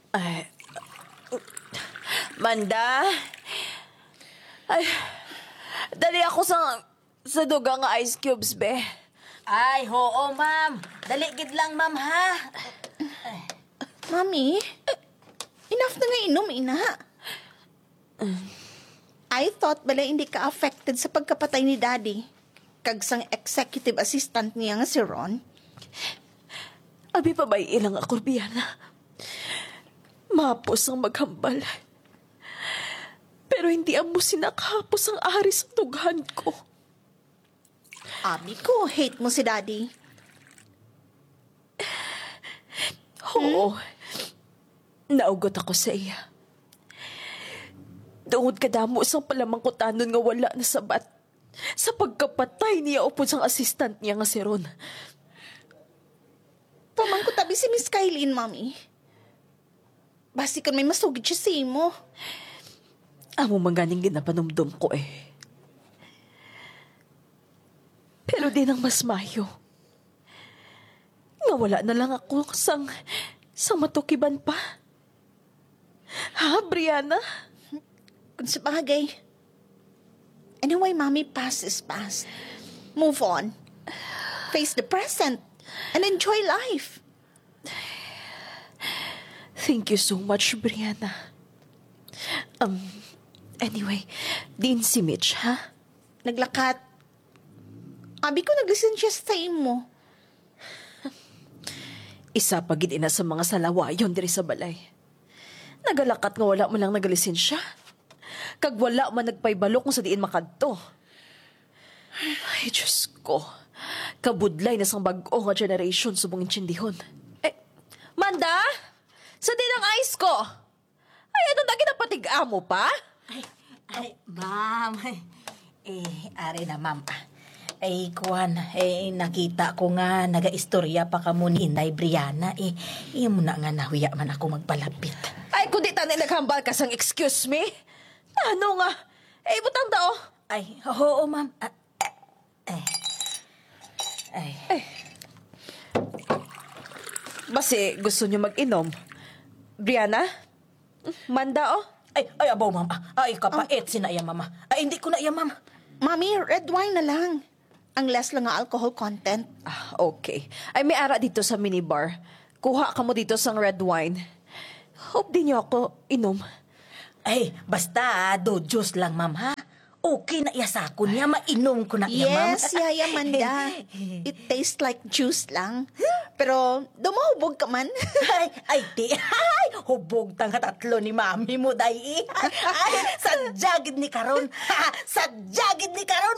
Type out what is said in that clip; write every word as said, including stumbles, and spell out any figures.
Ay, Manda? Ay, dali ako sa, sa dugang nga ice cubes, be. Ay, oo, ma'am. Dali gid lang, ma'am, ha? Mami, enough na nga inom, ina. I thought bala hindi ka affected sa pagkapatay ni Daddy. Kag sang executive assistant niya nga si Ron. Abi pa ba'y ilang ako, Biana? Mapos ang maghambal. Pero hindi amo sinakapos ang ari sa tughan ko. Abi ko, hate mo si Daddy. Oo. Naugot ako sa iya. Doon kadamo sang palamangkutanon nga wala na sabat sa pagkapatay niya upod sang assistant niya nga si Ron. Pamangko tabi si Miss Kylene, Mami. Basi kan may masugid siya sa imo. Amo mangganing ginapanumdum ko eh. Pero din ang mas mayo. Nga wala na lang ako sang, sang matukiban pa. Ha, Brianna? Kung sa bagay. Anyway, Mami, past is past. Move on. Face the present. And enjoy life. Thank you so much, Brianna. Um, anyway, din si Mitch, ha? Naglakat. Abi ko naglisensya sa imo. Isa pa gid ina sa mga salawayon diri sa balay. Nagalakat nga wala man lang nagalisensya. Kag wala man nagpaybalo kung sa diin makadto. Ay, Diyos ko. Kabudlay na sang bag-o nga generation subong intsindihon. Eh, Manda? Sa din ang ice ko? Ay, ano na ginapatig-a mo pa? Ay, ay, ma'am. Eh, ari na, ma'am. Ay, kuwan, eh, nakita ko nga naga-istorya pa ka mo ni Inday Brianna. Eh, iya mo na nga nahuya man ako magpalapit. Ay, kundi tani naghambal ka sang excuse me? Ano nga? Eh, butang tao. Ay, oo, ma'am. Ah, eh, ay. Eh. Basi, gusto niyo mag-inom? Brianna? Manda, oh? Ay, ay, abaw, ma'am. Ah, Ay, kapait, sinaya, mama. Ay, hindi ko na iya, ma'am. Mami, red wine na lang. Ang less lang nga alcohol content. Ah, okay. Ay, may ara dito sa minibar. Kuha ka mo dito sang red wine. Hope di niyo ako inom. Ay, basta, do juice lang, ma'am, ha? Okay na iya sa ako niya, mainom ko na iya, ma'am. Yes, Yaya Manda. It tastes like juice lang. Pero, dumahubog ka man. ay, ay, di. Ay, hubog tang tatlo ni mami mo, day. Ay, sa jagid ni Karon. Sa jagid ni Karon.